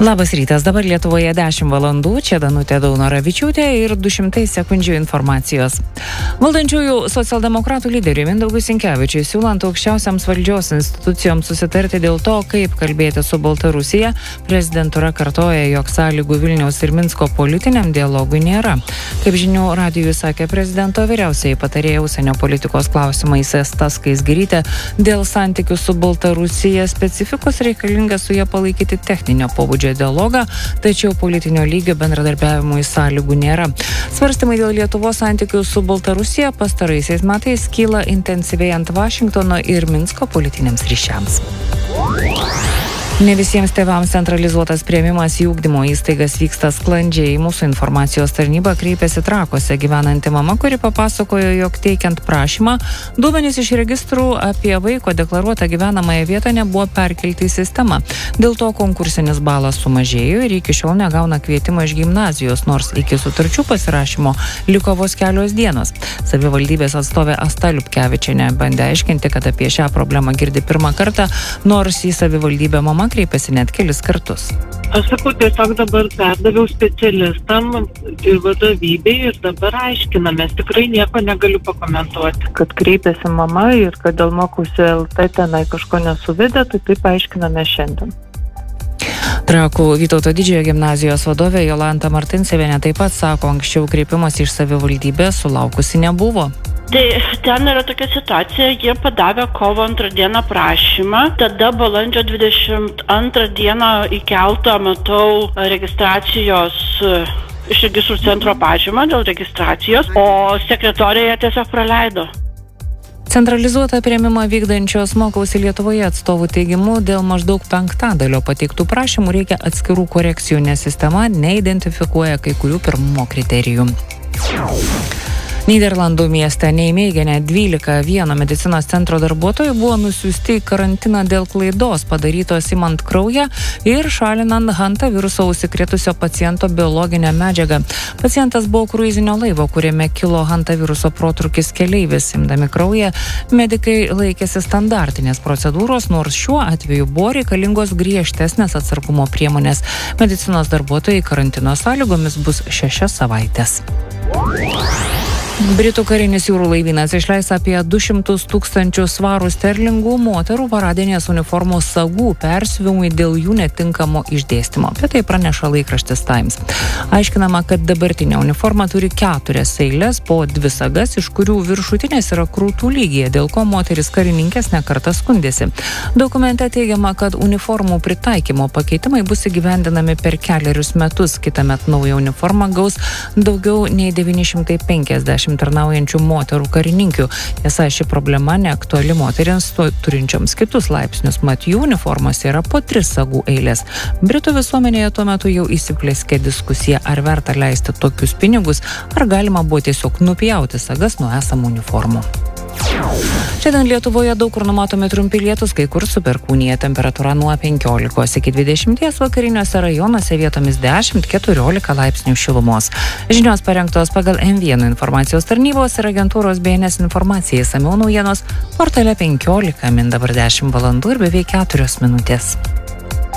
Labas rytas, dabar Lietuvoje 10 valandų, čia Danutė Daunoravičiūtė ir 200 sekundžių informacijos. Valdančiųjų socialdemokratų lyderiui Mindaugui Sinkevičiui siūlant aukščiausiams valdžios institucijoms susitarti dėl to, kaip kalbėti su Baltarusija, prezidentūra kartoja, jog sąlygų Vilniaus ir Minsko politiniam dialogui nėra. Kaip žinių radijui sakė prezidento vyriausiai patarėja užsienio politikos klausimais Asta Skaisgirytė, dėl santykių su Baltarusija specifikos reikalinga su ja palaikyti techninio pobūdžio dialogą, tačiau politinio lygio bendradarbiavimui sąlygų nėra. Svarstymai dėl Lietuvos santykių su Baltarusija pastaraisiais metais kyla intensyvėjant Vašingtono ir Minsko politiniams ryšiams. Ne visiems tėvams centralizuotas priėmimas į ugdymo įstaigas vyksta sklandžiai. Mūsų informacijos tarnyba kreipėsi Trakuose gyvenanti mama, kuri papasakojo, jog teikiant prašymą, duomenys iš registrų apie vaiko deklaruotą gyvenamąją vietą nebuvo perkelti į sistemą. Dėl to konkursinis balas sumažėjo ir iki šiol negauna kvietimo iš gimnazijos, nors iki sutarčių pasirašymo liko vos kelios dienos. Savivaldybės atstovė Asta Liupkevičienė bandė aiškinti, kad apie šią problemą girdi pirmą kartą, nors į savivaldybę mama kreipėsi net kelis kartus. Aš sakau, tiesiog dabar perdaviau specialistam ir vadovybei ir dabar aiškinamės. Tikrai nieko negaliu pakomentuoti. Kad kreipėsi mama ir kad dėl Mokusi LT tenai kažko nesuvedė, tai taip aiškiname šiandien. Trakų Vytauto Didžiojo gimnazijos vadovė Jolanta Martinsevienė taip pat sako, anksčiau kreipimas iš savivaldybės sulaukusi nebuvo. Tai ten yra tokia situacija, jie padavė kovo 2 dieną prašymą, tada balandžio 22 dieną įkeltą, matau, registracijos iš registrų centro pažymą dėl registracijos, o sekretorija tiesiog praleido. Centralizuotą priėmimą vykdančios Mokausi Lietuvoje atstovų teigimu, dėl maždaug 5% pateiktų prašymų reikia atskirų korekcijų, nes sistema neidentifikuoja kai kurių pirmumo kriterijų. Nyderlandų mieste Neimėgenė 12 vieno medicinos centro darbuotojų buvo nusiųsti į karantiną dėl klaidos padarytos imant kraują ir šalinant hantaviruso užsikrėtusio paciento biologinę medžiagą. Pacientas buvo kruizinio laivo, kuriame kilo hantaviruso protrūkis keleivis. Imdami kraują, medikai laikėsi standartinės procedūros, nors šiuo atveju buvo reikalingos griežtesnės atsargumo priemonės. Medicinos darbuotojai karantino sąlygomis bus 6 savaitės. Britų karinis jūrų laivynas išleis apie 200 000 svarų sterlingų moterų paradinės uniformos sagų persiuvimui dėl jų netinkamo išdėstymo. Apie tai praneša laikraštis Times. Aiškinama, kad dabartinė uniforma turi 4 eiles po 2 sagas, iš kurių viršutinės yra krūtų lygyje, dėl ko moteris karininkės nekartą skundėsi. Dokumente teigiama, kad uniformų pritaikymo pakeitimai bus įgyvendinami per 4 metus. Kitąmet naują uniformą gaus daugiau nei 950 tarnaujančių moterų karininkių. Esą ši problema neaktuali moterims turinčioms kitus laipsnius, mat jų uniformose yra po 3 sagų eilės. Britų visuomenėje tuo metu jau įsiplėskė diskusija, ar verta leisti tokius pinigus, ar galima buvo tiesiog nupjauti sagas nuo esamų uniformų. Šiandien Lietuvoje daug kur numatomi trumpi lietūs, kai kur su perkūnija, temperatūra nuo 15 iki 20, vakariniuose rajonuose vietomis 10-14 laipsnių šilumos. Žinios parengtos pagal M1 informacijos tarnybos ir agentūros BNS informacijai. Išsamiau naujienos portale 15 min dabar 10 valandų ir beveik 4 minutės.